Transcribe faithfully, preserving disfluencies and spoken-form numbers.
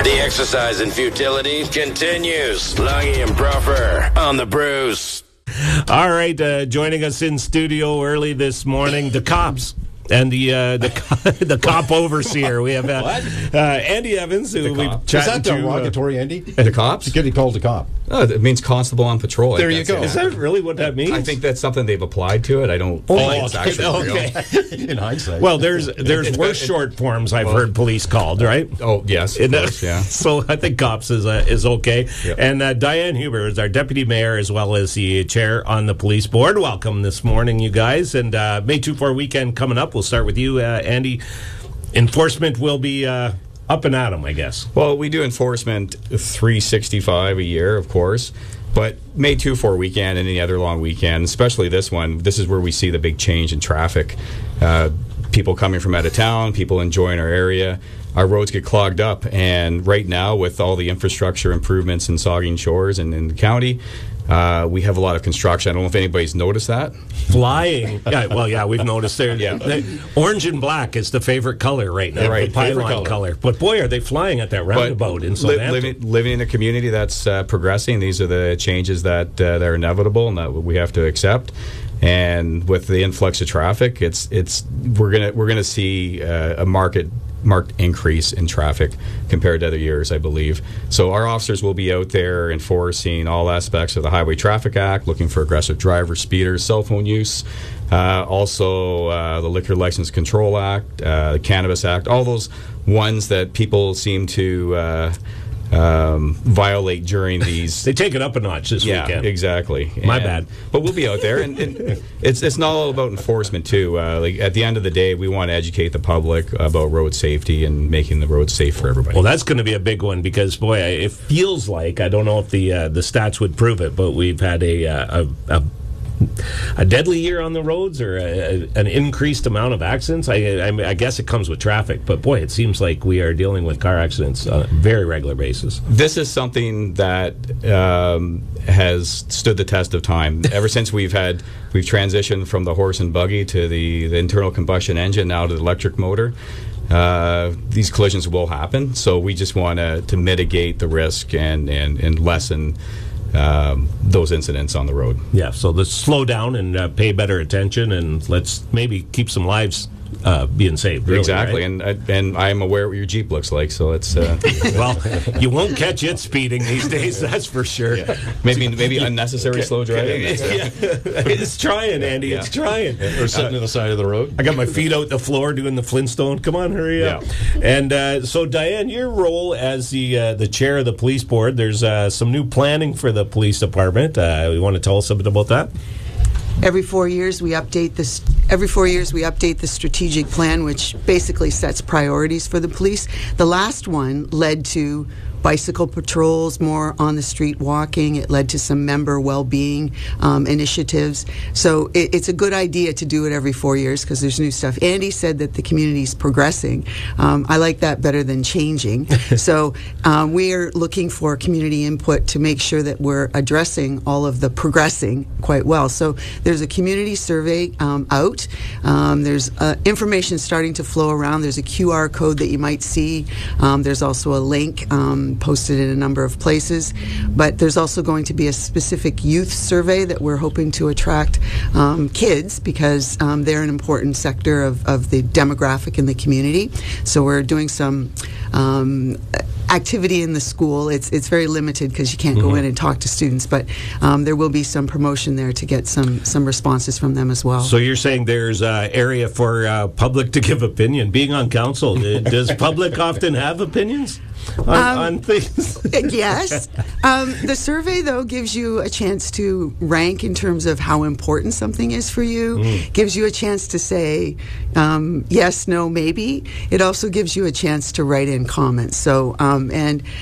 The exercise in futility continues. Lungy and Proffer on the Bruce. All right, uh, joining us in studio early this morning, the cops. And the uh, the the cop overseer. We have uh, uh, Andy Evans, who we've chatted Is that to. derogatory, uh, Andy? The cops? Getting called a cop. Oh, it means constable on patrol. There you go. Is that really what that means? I think that's something they've applied to it. I don't Oh, think it's okay, actually okay. real. In hindsight. Well, there's there's worse short forms I've Well, heard police called, right? Oh, yes, of And, uh, course, yeah. So I think cops is uh, is okay. Yep. And uh, Diane Huber is our deputy mayor as well as the chair on the police board. Welcome this morning, you guys. And uh, May twenty-fourth weekend coming up. We'll start with you, uh, Andy. Enforcement will be uh, up and at 'em, I guess. Well, we do enforcement three sixty-five a year, of course. But May twenty-fourth weekend and any other long weekend, especially this one, this is where we see the big change in traffic. Uh, people coming from out of town, people enjoying our area. Our roads get clogged up, and right now, with all the infrastructure improvements in Saugeen Shores and in the county, uh, we have a lot of construction. I don't know if anybody's noticed that. Flying. Yeah, well, yeah, we've noticed there. Yeah. The orange and black is the favorite color right now. Yeah, right, The pylon favorite color. color. But boy, are they flying at that roundabout in li- Southampton. living, living in a community that's uh, progressing, these are the changes that uh, that are inevitable and that we have to accept. And with the influx of traffic, it's it's we're gonna we're gonna see uh, a market marked increase in traffic compared to other years, I believe. So our officers will be out there enforcing all aspects of the Highway Traffic Act, looking for aggressive drivers, speeders, cell phone use, uh, also uh, the Liquor License Control Act, uh, the Cannabis Act, all those ones that people seem to uh, um, violate during these. They take it up a notch this yeah, weekend. exactly. My And- bad. But we'll be out there, and, and it's it's not all about enforcement too. Uh, like at the end of the day, we want to educate the public about road safety and making the roads safe for everybody. Well, that's going to be a big one because, boy, I- it feels like, I don't know if the uh, the stats would prove it, but we've had a uh, a, a, a deadly year on the roads or a, a, an increased amount of accidents. I, I, I guess it comes with traffic, but, boy, it seems like we are dealing with car accidents on a very regular basis. This is something that um, has stood the test of time ever since we've had we've transitioned from the horse and buggy to the, the internal combustion engine, now to the electric motor. Uh, these collisions will happen, so we just want to to mitigate the risk and and, and lessen um, those incidents on the road. Yeah, so let's slow down and uh, pay better attention, and let's maybe keep some lives uh, being saved. Really, exactly, right? and uh, and I'm aware what your Jeep looks like, so it's uh, Well, you won't catch it speeding these days, that's for sure. yeah. maybe maybe unnecessary slow driving. Yeah, it's trying, Andy. It's trying. Or sitting on the side of the road. I got my feet out the floor doing the Flintstone. Come on, hurry up. Yeah. And uh, so, Diane, your role as the uh, the chair of the police board, there's uh, some new planning for the police department. Uh, you want to tell us a bit about that? Every four years, we update this. Every four years, we update the strategic plan, which basically sets priorities for the police. The last one led to bicycle patrols, more on the street walking. It led to some member well-being um, initiatives. So it, it's a good idea to do it every four years because there's new stuff. Andy said that the community's progressing. Um, I like that better than changing. So um, we are looking for community input to make sure that we're addressing all of the progressing quite well. So there's a community survey um, out. Um, there's uh, information starting to flow around. There's a Q R code that you might see. Um, there's also a link um, posted in a number of places. But there's also going to be a specific youth survey that we're hoping to attract um, kids because um, they're an important sector of, of the demographic in the community. So we're doing some um, activity in the school. It's it's very limited because you can't Mm-hmm. go in and talk to students, but um, there will be some promotion there to get some, some responses from them as well. So you're saying there's uh, area for uh, public to give opinion. Being on council, uh, does public often have opinions on, Um, on things? Yes. Um, the survey, though, gives you a chance to rank in terms of how important something is for you, Mm. gives you a chance to say um, yes, no, maybe. It also gives you a chance to write in comments. So, um, and